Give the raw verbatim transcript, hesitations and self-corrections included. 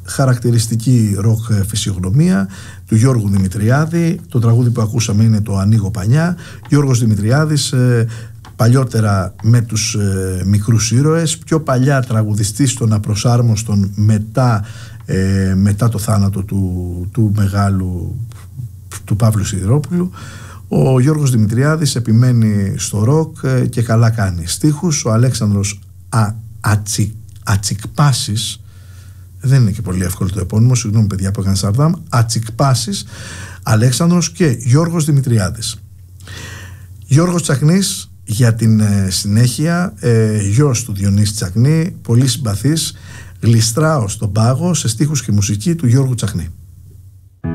χαρακτηριστική ροκ φυσιογνωμία του Γιώργου Δημητριάδη. Το τραγούδι που ακούσαμε είναι το «Ανοίγω πανιά». Γιώργος Δημητριάδης, ε, παλιότερα με τους ε, μικρούς ήρωες, πιο παλιά τραγουδιστής των Απροσάρμοστων μετά, ε, μετά το θάνατο του, του μεγάλου του Παύλου Σιδηρόπουλου. Ο Γιώργος Δημητριάδης επιμένει στο ροκ ε, και καλά κάνει. Στίχους ο Αλέξανδρος Α, ατσι, Ατσικπάσης, δεν είναι και πολύ εύκολο το επώνυμο, συγγνώμη παιδιά που έκανε Σαρδάμ. Ατσικπάσης, Αλέξανδρος και Γιώργος Δημητριάδης. Γιώργος Τσακνής για την ε, συνέχεια, ε, γιος του Διονύση Τσακνή, πολύ συμπαθής, γλιστράω στον πάγο, σε στίχους και μουσική του Γιώργου Τσακνή.